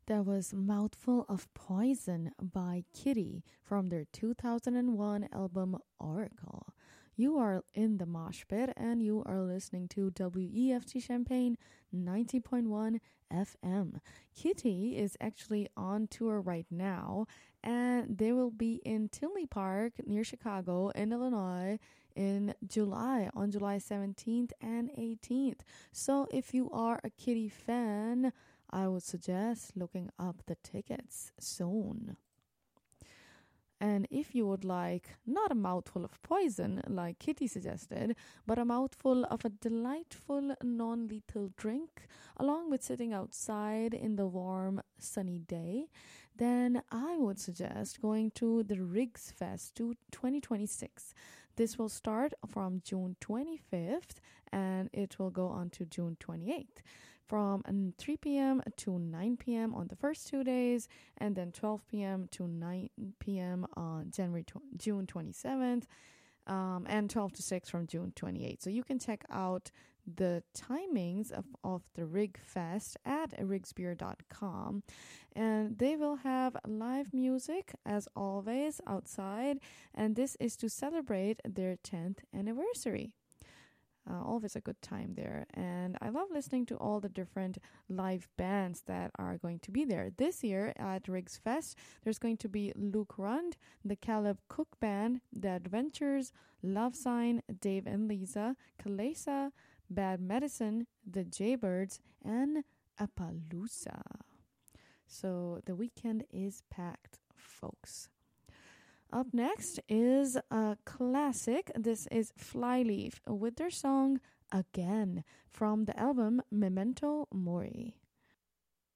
That was Mouthful of Poison by Kitty from their 2001 album Oracle. You are in the mosh pit and you are listening to WEFT Champaign 90.1 FM. Kitty is actually on tour right now and they will be in Tinley Park near Chicago in Illinois in July, on July 17th and 18th. So if you are a Kitty fan, I would suggest looking up the tickets soon. And if you would like not a mouthful of poison like Kitty suggested, but a mouthful of a delightful non-lethal drink, along with sitting outside in the warm sunny day, then I would suggest going to the Rigs Fest 2026. This will start from June 25th and it will go on to June 28th. From 3 p.m. to 9 p.m. on the first 2 days, and then 12 p.m. to 9 p.m. on June 27th, and 12 to 6 from June 28th. So you can check out the timings of the Rig Fest at rigsbeer.com, and they will have live music as always outside, and this is to celebrate their 10th anniversary. Always a good time there, and I love listening to all the different live bands that are going to be there. This year at Rigs Fest, there's going to be Luke Rund, the Caleb Cook Band, The Adventures, Love Sign, Dave and Lisa, Kalesa, Bad Medicine, The Jaybirds, and Appaloosa. So the weekend is packed, folks. Up next is a classic. This is Flyleaf with their song Again from the album Memento Mori.